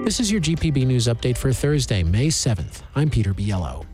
This is your GPB News update for Thursday, May 7th. I'm Peter Biello.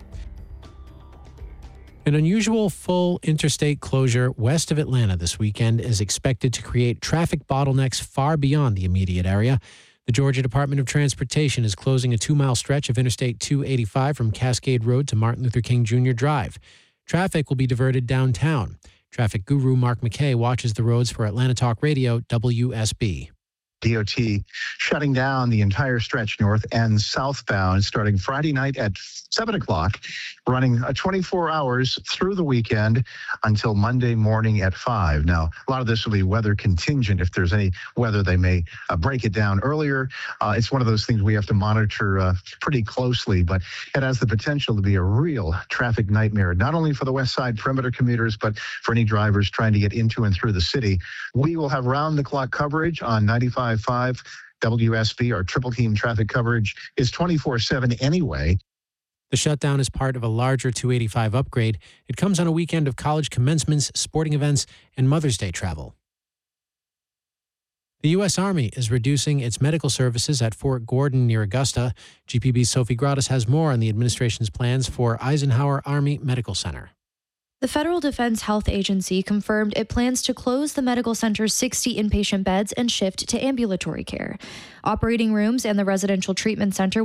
An unusual full interstate closure west of Atlanta this weekend is expected to create traffic bottlenecks far beyond the immediate area. The Georgia Department of Transportation is closing a 2-mile stretch of Interstate 285 from Cascade Road to Martin Luther King Jr. Drive. Traffic will be diverted downtown. Traffic guru Mark McKay watches the roads for Atlanta Talk Radio, WSB. DOT shutting down the entire stretch north and southbound starting Friday night at 7 o'clock, running 24 hours through the weekend until Monday morning at 5. Now, a lot of this will be weather contingent. If there's any weather, they may break it down earlier. It's one of those things we have to monitor pretty closely, but it has the potential to be a real traffic nightmare, not only for the West Side perimeter commuters, but for any drivers trying to get into and through the city. We will have round-the-clock coverage on 95.5 WSB. Our triple team traffic coverage is 24/7 anyway. The shutdown is part of a larger 285 upgrade. It comes on a weekend of college commencements, sporting events, and Mother's Day travel. The U.S. Army is reducing its medical services at Fort Gordon near Augusta. GPB's Sophie Gratis has more on the administration's plans for Eisenhower Army Medical Center. The Federal Defense Health Agency confirmed it plans to close the medical center's 60 inpatient beds and shift to ambulatory care. Operating rooms and the residential treatment center